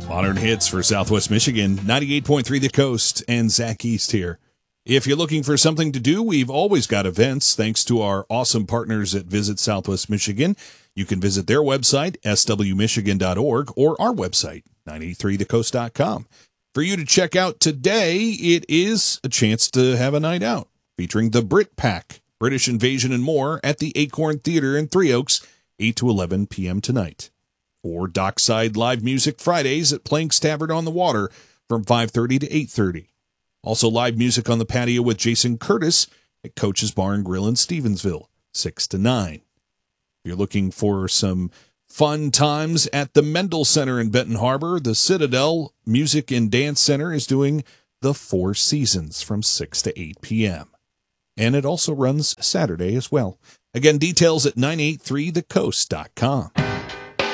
Modern hits for Southwest Michigan, 98.3 The Coast, and Zach East here. If you're looking for something to do, we've always got events thanks to our awesome partners at Visit Southwest Michigan. You can visit their website, swmichigan.org, or our website, 983thecoast.com. For you to check out today, it is a chance to have a night out featuring the Brit Pack, British Invasion and more at the Acorn Theater in Three Oaks, 8 to 11 p.m. tonight. Or Dockside Live Music Fridays at Planks Tavern on the Water from 5:30 to 8:30. Also live music on the patio with Jason Curtis at Coach's Bar and Grill in Stevensville, 6 to 9. If you're looking for some fun times at the Mendel Center in Benton Harbor, the Citadel Music and Dance Center is doing the Four Seasons from 6 to 8 p.m. And it also runs Saturday as well. Again, details at 983thecoast.com.